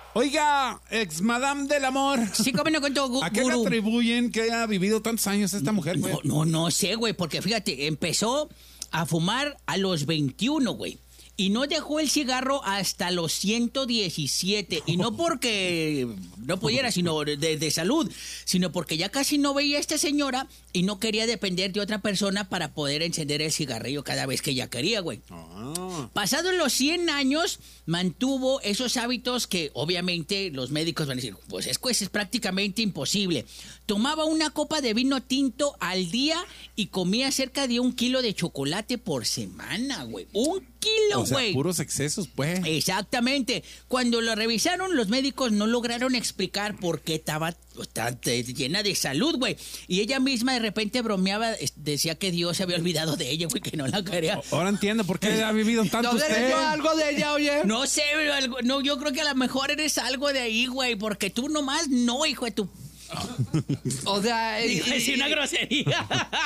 Oiga, ex madame del amor. Sí, cómo no, con todo gurú. ¿A qué le atribuyen que haya vivido tantos años esta mujer, güey? No sé, güey, porque fíjate, empezó a fumar a los 21, güey. Y no dejó el cigarro hasta los 117. Y no porque no pudiera, sino de salud, sino porque ya casi no veía a esta señora y no quería depender de otra persona para poder encender el cigarrillo cada vez que ella quería, güey. Pasados los 100 años, mantuvo esos hábitos que obviamente los médicos van a decir, pues es prácticamente imposible. Tomaba una copa de vino tinto al día y comía cerca de 1 kilo de chocolate por semana, güey. 1 kilo, güey. O sea, puros excesos, pues. Exactamente. Cuando lo revisaron, los médicos no lograron explicar por qué estaba tan llena de salud, güey. Y ella misma de repente bromeaba, decía que Dios se había olvidado de ella, güey, que no la quería. Ahora entiendo por qué ha vivido tanto usted. ¿No algo de ella, oye? No sé, no, yo creo que a lo mejor eres algo de ahí, güey, porque tú nomás no, hijo de tu... O sea... Es una grosería.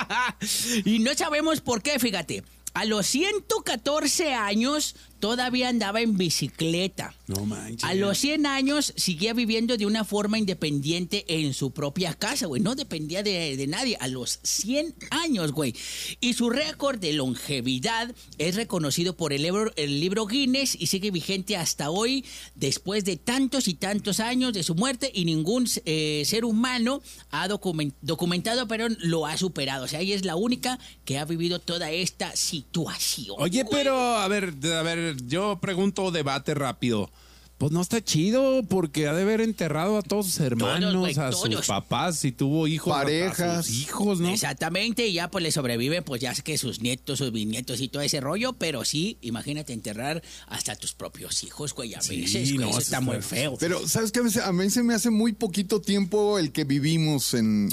Y no sabemos por qué, fíjate. A los 114 años todavía andaba en bicicleta. No manches. A los 100 años seguía viviendo de una forma independiente en su propia casa, güey. No dependía de nadie. A los 100 años, güey. Y su récord de longevidad es reconocido por el libro Guinness y sigue vigente hasta hoy, después de tantos y tantos años de su muerte, y ningún ser humano ha documentado, pero lo ha superado. O sea, ella es la única que ha vivido toda esta situación. Oye, güey. pero, a ver, yo pregunto, debate rápido. Pues no está chido, porque ha de haber enterrado a todos sus hermanos, Todos, güey, a todos. sus papás, si tuvo hijos, Parejas. a sus hijos, ¿no? Exactamente, y ya pues le sobrevive, pues ya que sus nietos, sus bisnietos y todo ese rollo, pero sí, imagínate enterrar hasta tus propios hijos, güey, a veces, no, güey, eso eso está muy feo. Pero, ¿sabes qué? A mí se me hace muy poquito tiempo el que vivimos en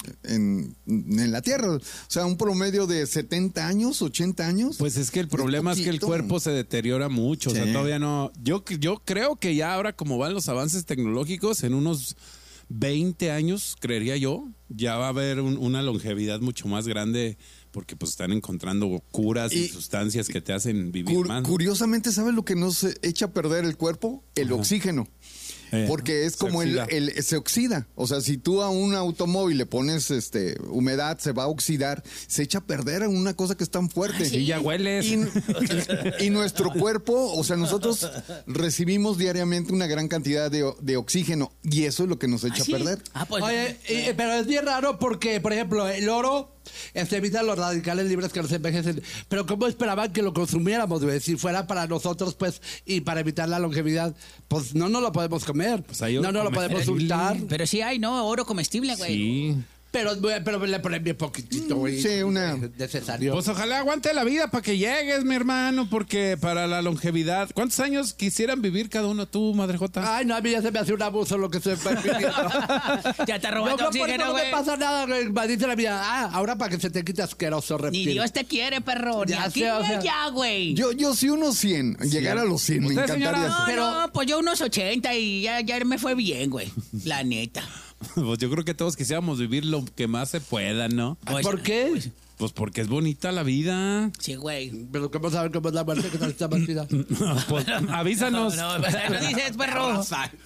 la Tierra. O sea, un promedio de 70 años, 80 años. Pues es que el problema es que el cuerpo se deteriora mucho, o sea, Sí. todavía no... Yo creo que ya ahora, como van los avances tecnológicos, en unos 20 años, creería yo, ya va a haber una longevidad mucho más grande, porque pues están encontrando curas y sustancias que te hacen vivir más, ¿no? Curiosamente, ¿sabes lo que nos echa a perder el cuerpo? El oxígeno. Porque es como se oxida. O sea, si tú a un automóvil le pones humedad, se va a oxidar, se echa a perder una cosa que es tan fuerte. Sí, ya hueles. Y nuestro cuerpo, o sea, nosotros recibimos diariamente una gran cantidad de oxígeno, y eso es lo que nos echa a perder. Pues, Oye, pero es bien raro porque, por ejemplo, el oro evita los radicales libres que nos envejecen. Pero ¿cómo esperaban que lo consumiéramos, güey? Si fuera para nosotros, pues, y para evitar la longevidad, pues no nos lo podemos comer. Pues hay no nos lo podemos untar. pero sí hay, ¿no? Oro comestible, güey. Sí. Pero le ponen bien poquitito, güey. Sí, una... Necesario. Pues ojalá aguante la vida para que llegues, mi hermano, porque para la longevidad... ¿Cuántos años quisieran vivir cada uno tú, Madre Jota? Ay, no, a mí ya se me hace un abuso lo que se está viviendo. Ya te robando oxígeno, no güey. me pasa nada, güey. Me dice la mía, ahora para que se te quite asqueroso reptil. Ni Dios te quiere, perro. Ni Ya aquí sé, o ni sea, allá, güey. Yo sí unos 100, llegar a los 100, me ¿Usted, encantaría señora? eso. No, pues yo unos 80 y ya me fue bien, güey. La neta. Pues yo creo que todos quisiéramos vivir lo que más se pueda, ¿no? Pues, ¿Por qué? Pues porque es bonita la vida. Sí, güey. Pero ¿cómo saben cómo es la muerte que tal está más vida? Pues, avísanos. No dices, perro.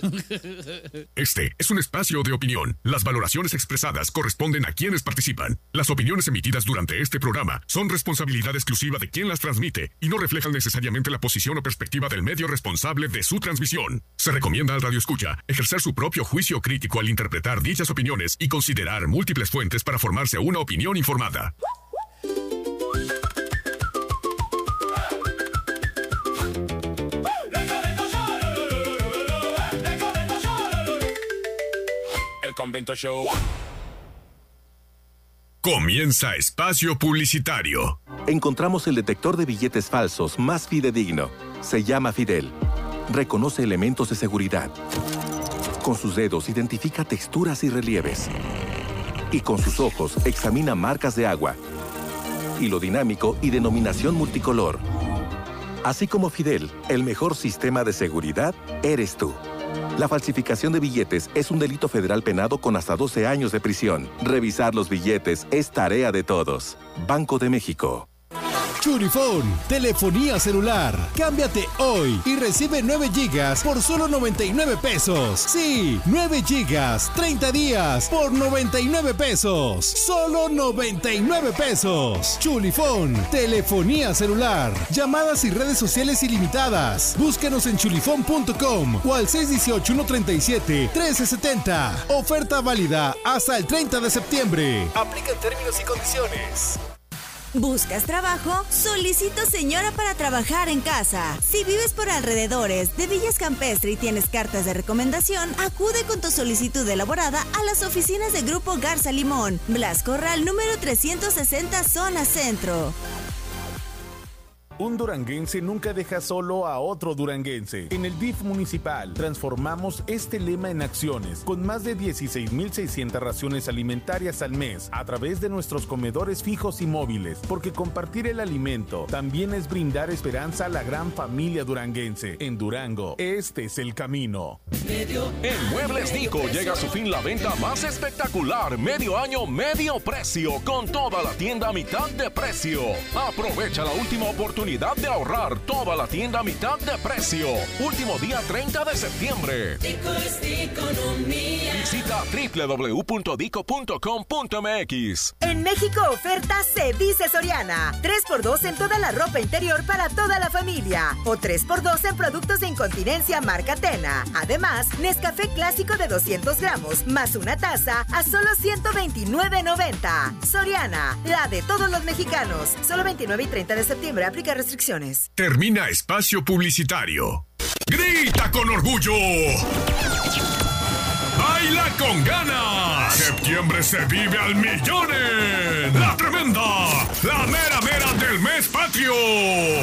Este es un espacio de opinión. Las valoraciones expresadas corresponden a quienes participan. Las opiniones emitidas durante este programa son responsabilidad exclusiva de quien las transmite y no reflejan necesariamente la posición o perspectiva del medio responsable de su transmisión. Se recomienda al radioescucha ejercer su propio juicio crítico al interpretar dichas opiniones y considerar múltiples fuentes para formarse una opinión informada. Convento Show. Comienza Espacio Publicitario. Encontramos el detector de billetes falsos más fidedigno. Se llama Fidel. Reconoce elementos de seguridad. Con sus dedos identifica texturas y relieves. Y con sus ojos examina marcas de agua, hilo dinámico y denominación multicolor. Así como Fidel, el mejor sistema de seguridad eres tú. La falsificación de billetes es un delito federal penado con hasta 12 años de prisión. Revisar los billetes es tarea de todos. Banco de México. Chulifón, telefonía celular. Cámbiate hoy y recibe 9 gigas por solo 99 pesos. Sí, 9 gigas, 30 días por 99 pesos. Solo 99 pesos. Chulifón, telefonía celular. Llamadas y redes sociales ilimitadas. Búscanos en chulifón.com o al 618-137-1370. Oferta válida hasta el 30 de septiembre. Aplican términos y condiciones. ¿Buscas trabajo? Solicito señora para trabajar en casa. Si vives por alrededores de Villas Campestre y tienes cartas de recomendación, acude con tu solicitud elaborada a las oficinas de Grupo Garza Limón, Blas Corral, número 360, zona centro. Un duranguense nunca deja solo a otro duranguense. En el DIF municipal transformamos este lema en acciones con más de 16,600 raciones alimentarias al mes a través de nuestros comedores fijos y móviles, porque compartir el alimento también es brindar esperanza a la gran familia duranguense. En Durango, este es el camino. En Muebles Nico llega a su fin la venta más espectacular, medio año, medio precio, con toda la tienda a mitad de precio. Aprovecha la última oportunidad de ahorrar, toda la tienda a mitad de precio. Último día 30 de septiembre. Dico es economía. Visita www.dico.com.mx. En México oferta se dice Soriana. 3x2 en toda la ropa interior para toda la familia. O 3x2 en productos de incontinencia marca Tena. Además, Nescafé clásico de 200 gramos más una taza a solo $129.90. Soriana, la de todos los mexicanos. Solo 29 y 30 de septiembre. Aplica restricciones. Termina espacio publicitario. ¡Grita con orgullo! ¡Baila con ganas! Septiembre se vive al millón en La Tremenda, la mera mera del mes patrio.